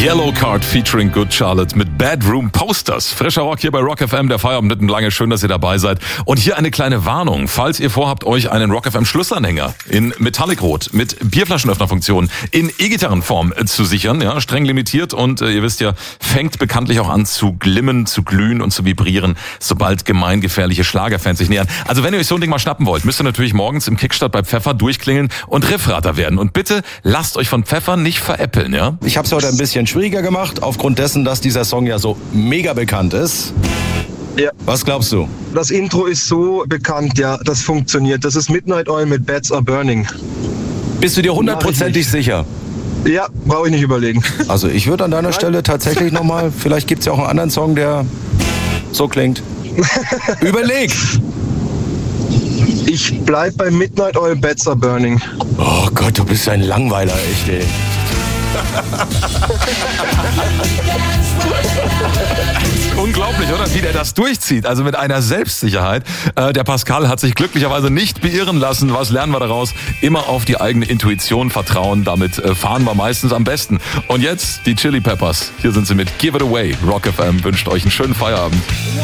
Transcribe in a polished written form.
Yellowcard featuring Good Charlotte mit Bedroom Posters. Frischer Rock hier bei Rock FM, der Feierabend mitten lange. Schön, dass ihr dabei seid. Und hier eine kleine Warnung. Falls ihr vorhabt, euch einen Rock FM Schlussanhänger in Metallic-Rot mit Bierflaschenöffnerfunktion in E-Gitarrenform zu sichern, ja, streng limitiert und ihr wisst ja, fängt bekanntlich auch an zu glimmen, zu glühen und zu vibrieren, sobald gemeingefährliche Schlagerfans sich nähern. Also wenn ihr euch so ein Ding mal schnappen wollt, müsst ihr natürlich morgens im Kickstart bei Pfeffer durchklingeln und Riffrater werden. Und bitte lasst euch von Pfeffer nicht veräppeln, ja? Ich habe es heute ein bisschen schwieriger gemacht, aufgrund dessen, dass dieser Song ja so mega bekannt ist. Ja. Was glaubst du? Das Intro ist so bekannt, ja, das funktioniert. Das ist Midnight Oil mit Bats Are Burning. Bist du dir hundertprozentig sicher? Ja, brauche ich nicht überlegen. Also ich würde an deiner Stelle tatsächlich nochmal, vielleicht gibt es ja auch einen anderen Song, der so klingt. Überleg! Ich bleib bei Midnight Oil, Bats Are Burning. Oh Gott, du bist ein Langweiler, echt, ey. Unglaublich, oder? Wie der das durchzieht. Also mit einer Selbstsicherheit. Der Pascal hat sich glücklicherweise nicht beirren lassen. Was lernen wir daraus? Immer auf die eigene Intuition vertrauen. Damit fahren wir meistens am besten. Und jetzt die Chili Peppers. Hier sind sie mit Give It Away. Rock FM wünscht euch einen schönen Feierabend.